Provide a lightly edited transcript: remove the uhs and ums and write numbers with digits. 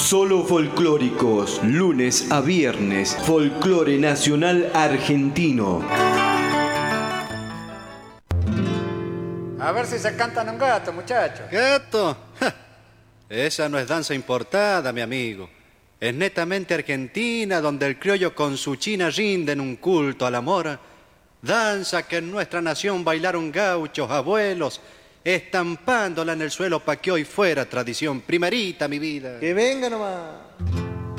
Solo folclóricos, lunes a viernes, folclore nacional argentino. A ver si se cantan un gato, muchachos. ¿Gato? ¡Ja! Esa no es danza importada, mi amigo. Es netamente argentina, donde el criollo con su china rinden un culto al amor. Danza que en nuestra nación bailaron gauchos, abuelos, estampándola en el suelo pa' que hoy fuera tradición primerita, mi vida. Que venga nomás.